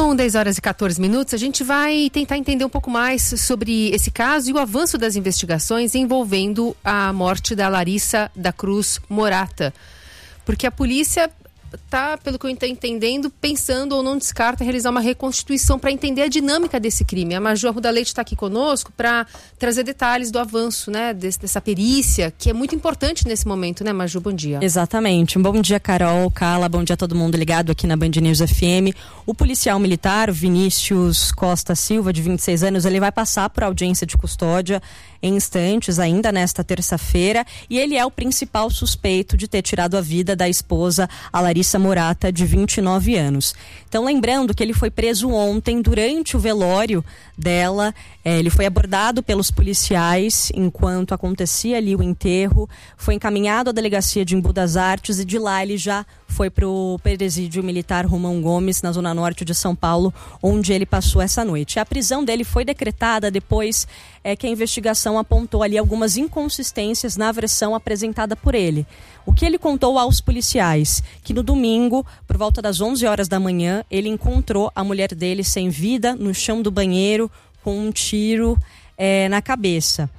São 10h14. A gente vai tentar entender um pouco mais sobre esse caso e o avanço das investigações envolvendo a morte da Larissa da Cruz Morata. Porque a polícia está, pelo que eu estou entendendo, pensando ou não descarta realizar uma reconstituição para entender a dinâmica desse crime. A Maju Arruda Leite está aqui conosco para trazer detalhes do avanço, né, dessa perícia, que é muito importante nesse momento, né, Maju? Bom dia. Exatamente. Um bom dia, Carol, Carla, bom dia a todo mundo ligado aqui na Band News FM. O policial militar, Vinícius Costa Silva, de 26 anos, ele vai passar por audiência de custódia em instantes, ainda nesta terça-feira, e ele é o principal suspeito de ter tirado a vida da esposa, a Larissa Morata, de 29 anos. Então, lembrando que ele foi preso ontem, durante o velório dela, ele foi abordado pelos policiais enquanto acontecia ali o enterro, foi encaminhado à delegacia de Embu das Artes e de lá ele já foi para o presídio militar Romão Gomes, na zona norte de São Paulo, onde ele passou essa noite. A prisão dele foi decretada depois que a investigação apontou ali algumas inconsistências na versão apresentada por ele. O que ele contou aos policiais? Que no domingo, por volta das 11 horas da manhã, ele encontrou a mulher dele sem vida no chão do banheiro com um tiro na cabeça.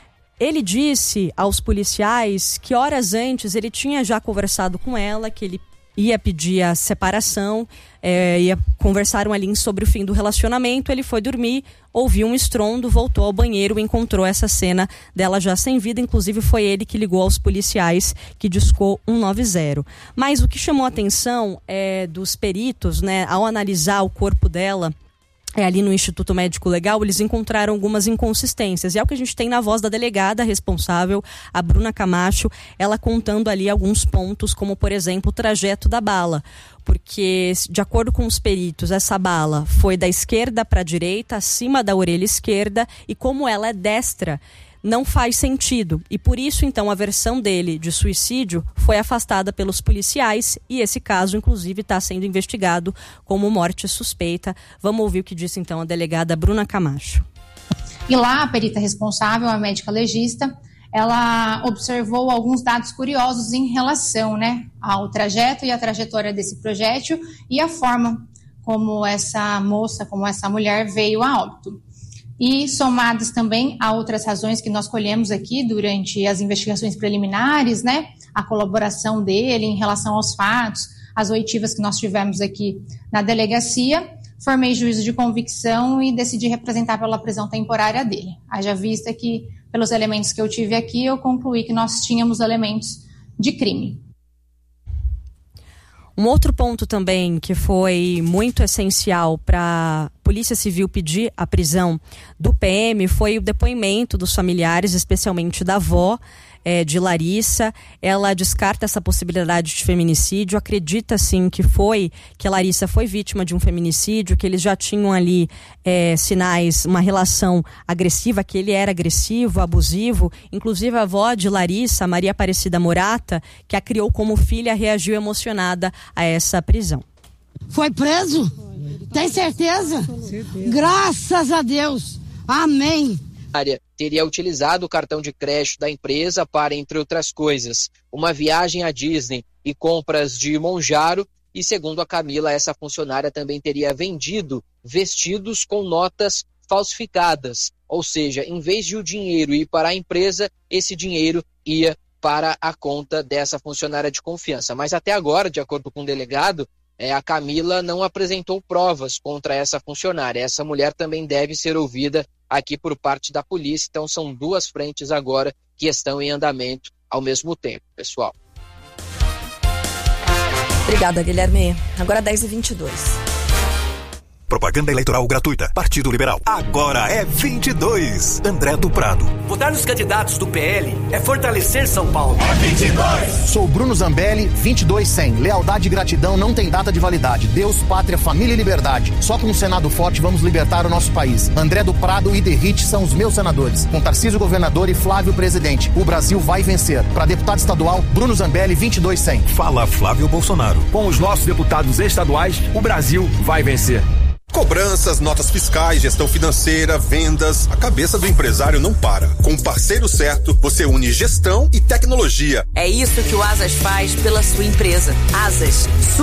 Ele disse aos policiais que horas antes ele tinha já conversado com ela, que ele ia pedir a separação, conversaram ali sobre o fim do relacionamento. Ele foi dormir, ouviu um estrondo, voltou ao banheiro e encontrou essa cena dela já sem vida. Inclusive foi ele que ligou aos policiais, que discou 190. Mas o que chamou a atenção dos peritos, né, ao analisar o corpo dela, ali no Instituto Médico Legal, eles encontraram algumas inconsistências. E é o que a gente tem na voz da delegada responsável, a Bruna Camacho, ela contando ali alguns pontos, como, por exemplo, o trajeto da bala. Porque, de acordo com os peritos, essa bala foi da esquerda para a direita, acima da orelha esquerda, e como ela é destra, não faz sentido. E por isso, então, a versão dele de suicídio foi afastada pelos policiais e esse caso, inclusive, está sendo investigado como morte suspeita. Vamos ouvir o que disse, então, a delegada Bruna Camacho. E lá, a perita responsável, a médica legista, ela observou alguns dados curiosos em relação, né, ao trajeto e a trajetória desse projétil e a forma como essa moça, como essa mulher veio a óbito. E somadas também a outras razões que nós colhemos aqui durante as investigações preliminares, né? A colaboração dele em relação aos fatos, as oitivas que nós tivemos aqui na delegacia, formei juízo de convicção e decidi representar pela prisão temporária dele. Haja vista que, pelos elementos que eu tive aqui, eu concluí que nós tínhamos elementos de crime. Um outro ponto também que foi muito essencial para a Polícia Civil pedir a prisão do PM foi o depoimento dos familiares, especialmente da avó de Larissa. Ela descarta essa possibilidade de feminicídio, acredita sim que a Larissa foi vítima de um feminicídio, que eles já tinham ali sinais, uma relação agressiva, que ele era agressivo, abusivo. Inclusive a avó de Larissa, Maria Aparecida Morata, que a criou como filha, reagiu emocionada a essa prisão. Foi preso? Tem certeza? Graças a Deus. Amém. Teria utilizado o cartão de crédito da empresa para, entre outras coisas, uma viagem à Disney e compras de Monjaro. E, segundo a Camila, essa funcionária também teria vendido vestidos com notas falsificadas. Ou seja, em vez de o dinheiro ir para a empresa, esse dinheiro ia para a conta dessa funcionária de confiança. Mas até agora, de acordo com o delegado, a Camila não apresentou provas contra essa funcionária. Essa mulher também deve ser ouvida aqui por parte da polícia. Então são duas frentes agora que estão em andamento ao mesmo tempo, pessoal. Obrigada, Guilherme. Agora 10h22. Propaganda eleitoral gratuita. Partido Liberal. Agora é 22. André do Prado. Votar nos candidatos do PL é fortalecer São Paulo. É 22. Sou Bruno Zambelli, 22-100. Lealdade e gratidão não tem data de validade. Deus, pátria, família e liberdade. Só com um Senado forte vamos libertar o nosso país. André do Prado e Derrite são os meus senadores. Com Tarcísio governador e Flávio presidente. O Brasil vai vencer. Para deputado estadual, Bruno Zambelli, 22-100. Fala Flávio Bolsonaro. Com os nossos deputados estaduais, o Brasil vai vencer. Cobranças, notas fiscais, gestão financeira, vendas. A cabeça do empresário não para. Com o parceiro certo, você une gestão e tecnologia. É isso que o Asas faz pela sua empresa. Asas.